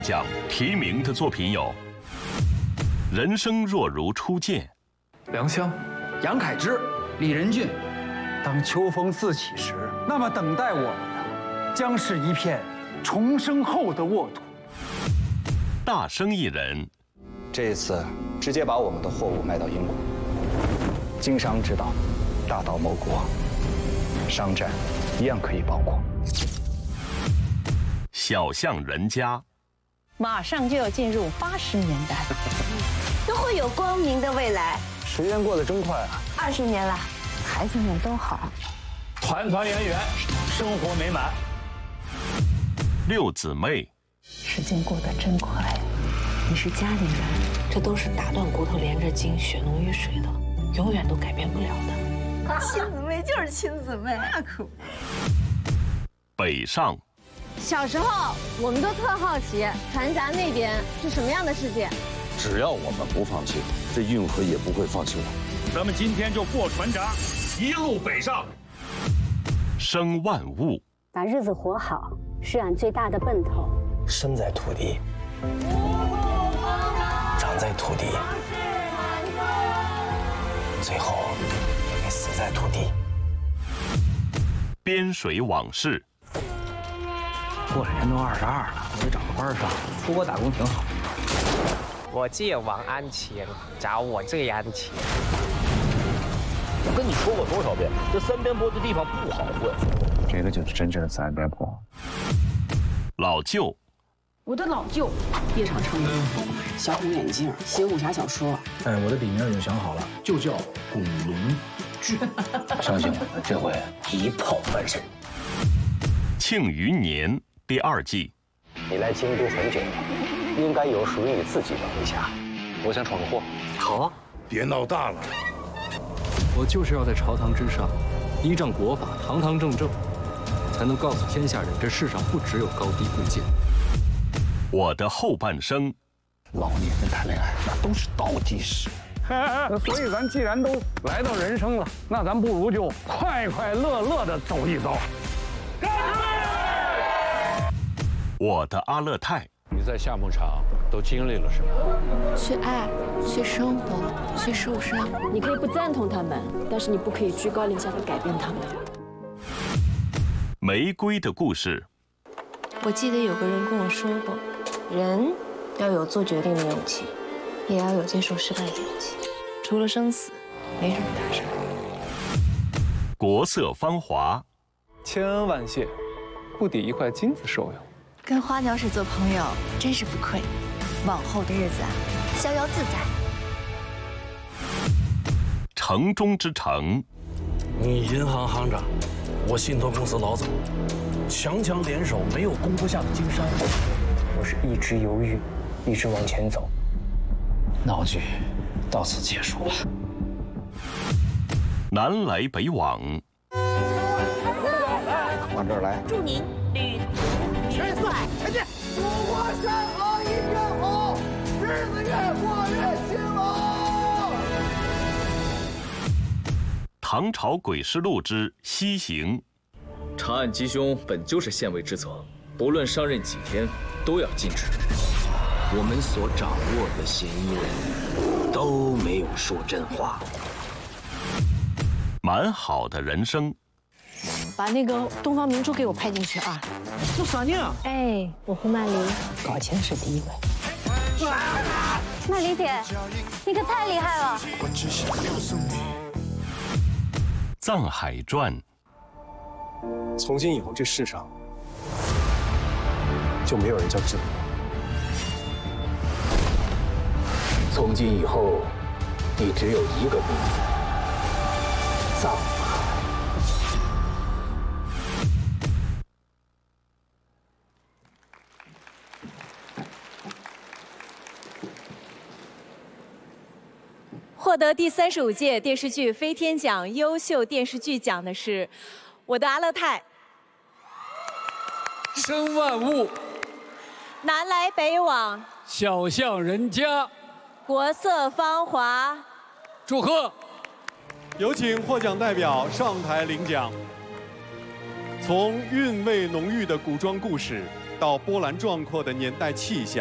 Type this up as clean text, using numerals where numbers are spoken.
奖提名的作品有《人生若如初见》、 良乡、 杨凯之、李仁俊。 当秋风四起时，那么等待我们的将是一片重生后的沃土。 大生意人， 这一次直接把我们的货物卖到英国，经商之道，大道谋国，商战一样可以包括。 小巷人家， 马上就要进入80年代， 都会有光明的未来。 时间过得真快啊 ！20年了， 孩子们都好， 团团圆圆，生活美满。 六姊妹， 时间过得真快。你是家里人， 这都是打断骨头连着筋，血浓于水的，永远都改变不了的。 亲姊妹就是亲姊妹，那可不。 北上。 小时候，我们都特好奇船闸那边是什么样的世界。 只要我们不放弃，这运河也不会放弃我。 咱们今天就过船闸，一路北上。 生万物， 把日子活好是俺最大的奔头。 生在土地，长在土地，最后也死在土地。 边水往事。 过来人都22了，我得找个班上，出国打工挺好。 我借王安琪，找我这样钱。 我跟你说过多少遍，这三边坡的地方不好混。 这个就是真正的三边坡。 老舅， 我的老舅，夜场成名，小虎眼镜，写武侠小说。 我的笔名已经想好了，就叫巩龙俊。 相信我，这回一炮翻身。 庆余年第2季。 你来京都很久了，应该有属于你自己的回家。我想闯个祸。 好啊， 别闹大了。 我就是要在朝堂之上，依仗国法，堂堂正正，才能告诉天下人，这世上不只有高低贵贱。 我的后半生。 老年人谈恋爱那都是倒计时。 所以咱既然都来到人生了，那咱不如就快快乐乐的走一走。 我的阿勒泰。 你在夏牧场都经历了什么？ 去爱，去生活，去受伤。 你可以不赞同他们，但是你不可以居高临下的改变他们。 玫瑰的故事。 我记得有个人跟我说过，人要有做决定的勇气，也要有接受失败的勇气。除了生死，没什么大事。 国色芳华。 千恩万谢，不抵一块金子受用。 跟花鸟使做朋友，真是不亏。往后的日子啊，逍遥自在。 城中之城。 你银行行长，我信托公司老总，强强联手，没有攻不下的金山。我是一直犹豫，一直往前走。闹剧到此结束了。 南来北往。 往这儿来。 祝您旅途愉快。 前进！祖国山河一片红，日子越过越兴隆。 唐朝诡事录之西行。 查案缉凶本就是县尉之责，不论上任几天，都要尽职。 我们所掌握的嫌疑人都没有说真话。 蛮好的人生。 把那个东方明珠给我拍进去啊！ 这啥呢？ 哎，我胡曼玲， 搞钱是第一位。 曼玲姐，你可太厉害了！ 藏海传。 从今以后，这世上就没有人叫志明。从今以后，你只有一个名字：藏海。 获得第35届电视剧飞天奖优秀电视剧奖的是《我的阿勒泰》。 生万物。 南来北往。 小巷人家。 国色芳华。 祝贺！ 有请获奖代表上台领奖。从韵味浓郁的古装故事， 到波澜壮阔的年代气象。